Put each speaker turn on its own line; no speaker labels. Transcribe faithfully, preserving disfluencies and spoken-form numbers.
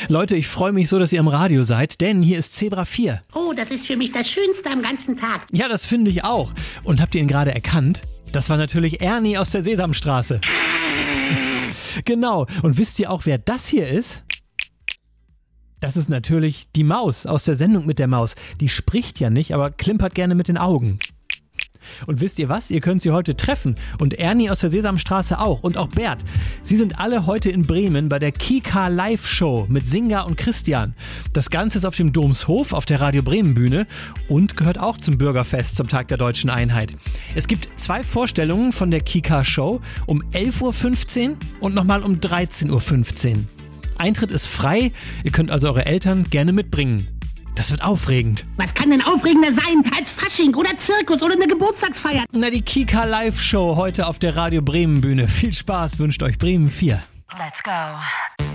Leute, ich freue mich so, dass ihr am Radio seid, denn hier ist Zebra vier.
Oh, das ist für mich das Schönste am ganzen Tag.
Ja, das finde ich auch. Und habt ihr ihn gerade erkannt? Das war natürlich Ernie aus der Sesamstraße. Genau. Und wisst ihr auch, wer das hier ist? Das ist natürlich die Maus aus der Sendung mit der Maus. Die spricht ja nicht, aber klimpert gerne mit den Augen. Und wisst ihr was? Ihr könnt sie heute treffen. Und Ernie aus der Sesamstraße auch. Und auch Bert. Sie sind alle heute in Bremen bei der Kika Live Show mit Singa und Christian. Das Ganze ist auf dem Domshof auf der Radio Bremen Bühne und gehört auch zum Bürgerfest zum Tag der Deutschen Einheit. Es gibt zwei Vorstellungen von der Kika Show um elf Uhr fünfzehn und nochmal um dreizehn Uhr fünfzehn. Eintritt ist frei. Ihr könnt also eure Eltern gerne mitbringen. Das wird aufregend.
Was kann denn aufregender sein als Fasching oder Zirkus oder eine Geburtstagsfeier?
Na, die Kika Live Show heute auf der Radio Bremen Bühne. Viel Spaß wünscht euch Bremen vier.
Let's go.